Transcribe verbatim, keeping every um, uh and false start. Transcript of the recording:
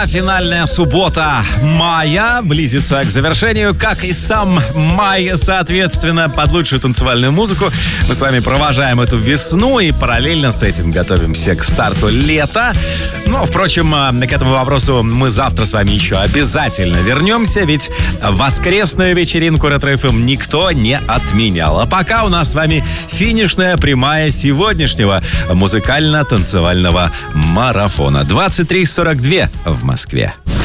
утра, финальная суббота мая близится к завершению, как и сам май, соответственно, под лучшую танцевальную музыку. Мы с вами провожаем эту весну и параллельно с этим готовимся к старту лета. Но, впрочем, к этому вопросу мы завтра с вами еще обязательно вернемся, ведь воскресную вечеринку Ретро-эф эм никто не отменял. А пока у нас с вами финишная прямая сегодняшнего музыкально-танцевального марафона. двадцать три сорок два в Москве.